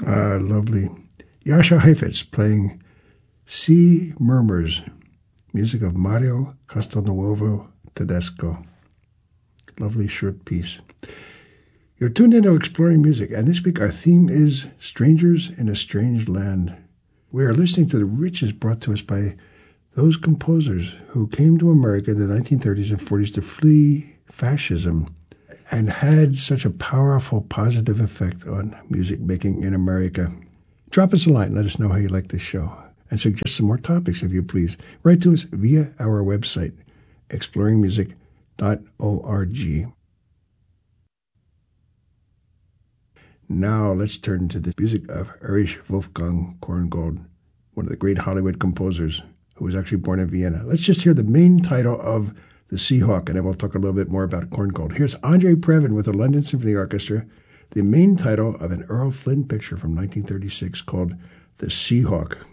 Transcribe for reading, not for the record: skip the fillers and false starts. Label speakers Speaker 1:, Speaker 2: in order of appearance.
Speaker 1: Lovely. Jascha Heifetz playing Sea Murmurs, music of Mario Castelnuovo Tedesco. Lovely short piece. You're tuned into Exploring Music, and this week our theme is Strangers in a Strange Land. We are listening to the riches brought to us by those composers who came to America in the 1930s and 40s to flee fascism and had such a powerful positive effect on music making in America. Drop us a line. Let us know how you like this show. And suggest some more topics, if you please. Write to us via our website, exploringmusic.org. Now let's turn to the music of Erich Wolfgang Korngold, one of the great Hollywood composers who was actually born in Vienna. Let's just hear the main title of The Seahawk, and then we'll talk a little bit more about Korngold. Here's Andre Previn with the London Symphony Orchestra, the main title of an Errol Flynn picture from 1936 called The Seahawk.